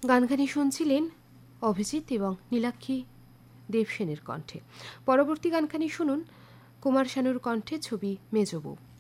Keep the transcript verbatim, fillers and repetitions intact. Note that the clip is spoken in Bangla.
গানখানি শুনছিলেন অভিজিৎ এবং নীলাক্ষী দেবসেনের কণ্ঠে। পরবর্তী গানখানি শুনুন কুমার শানুর কণ্ঠে, ছবি মেজবউ।